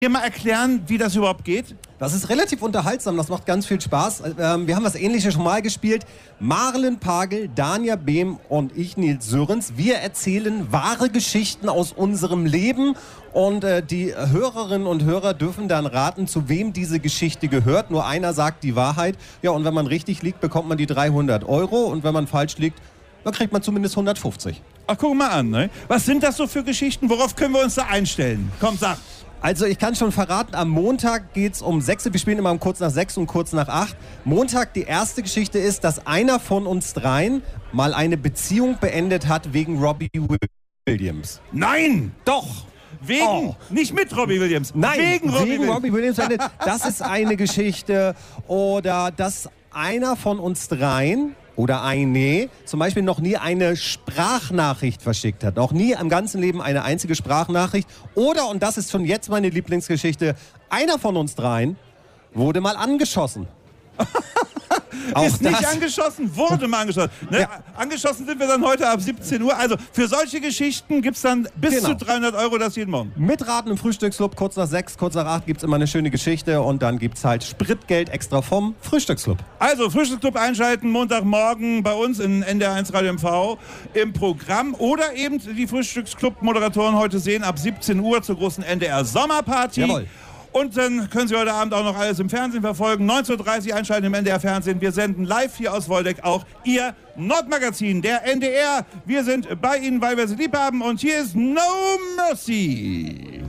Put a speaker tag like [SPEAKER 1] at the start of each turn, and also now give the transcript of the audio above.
[SPEAKER 1] Mir mal erklären, wie das überhaupt geht?
[SPEAKER 2] Das ist relativ unterhaltsam, das macht ganz viel Spaß. Wir haben das Ähnliche schon mal gespielt. Marlen Pagel, Dania Behm und ich, Nils Sörens. Wir erzählen wahre Geschichten aus unserem Leben. Und die Hörerinnen und Hörer dürfen dann raten, zu wem diese Geschichte gehört. Nur einer sagt die Wahrheit. Ja, und wenn man richtig liegt, bekommt man die 300 Euro. Und wenn man falsch liegt, dann kriegt man zumindest 150.
[SPEAKER 1] Ach, guck mal an, ne? Was sind das so für Geschichten? Worauf können wir uns da einstellen? Komm, sag.
[SPEAKER 2] Also ich kann schon verraten, am Montag geht's um 6 Uhr. Wir spielen immer um kurz nach 6 und kurz nach 8. Montag, die erste Geschichte ist, dass einer von uns dreien mal eine Beziehung beendet hat wegen Robbie Williams.
[SPEAKER 1] Nein!
[SPEAKER 2] Doch!
[SPEAKER 1] Wegen, nicht mit Robbie Williams.
[SPEAKER 2] Nein,
[SPEAKER 1] wegen
[SPEAKER 2] Robbie Williams. Das ist eine Geschichte. Oder dass einer von uns dreien oder eine zum Beispiel noch nie eine Sprachnachricht verschickt hat. Noch nie im ganzen Leben eine einzige Sprachnachricht. Oder, und das ist schon jetzt meine Lieblingsgeschichte, einer von uns dreien wurde mal angeschossen.
[SPEAKER 1] Ist nicht angeschossen, wurde mal angeschossen. Ne? Ja. Angeschossen sind wir dann heute ab 17 Uhr. Also für solche Geschichten gibt es dann bis zu 300 Euro, das jeden Morgen.
[SPEAKER 2] Mitraten im Frühstücksclub, kurz nach 6, kurz nach 8 gibt es immer eine schöne Geschichte und dann gibt es halt Spritgeld extra vom Frühstücksclub.
[SPEAKER 1] Also Frühstücksclub einschalten, Montagmorgen bei uns in NDR1 Radio MV im Programm oder eben die Frühstücksclub-Moderatoren heute sehen ab 17 Uhr zur großen NDR-Sommerparty.
[SPEAKER 2] Jawohl.
[SPEAKER 1] Und dann können Sie heute Abend auch noch alles im Fernsehen verfolgen. 19.30 Uhr einschalten im NDR-Fernsehen. Wir senden live hier aus Woldeck auch Ihr Nordmagazin, der NDR. Wir sind bei Ihnen, weil wir Sie lieb haben. Und hier ist No Mercy.